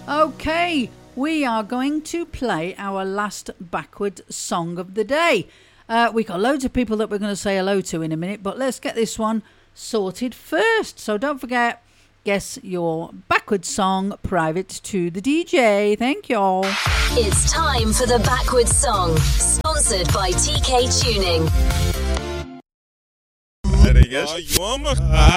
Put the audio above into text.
Okay, we are going to play our last backward song of the day. We got loads of people that we're going to say hello to in a minute, but let's get this one sorted first. So don't forget, guess your backward song private to the DJ. Thank y'all. It's time for the backward song, sponsored by TK Tuning. There he goes.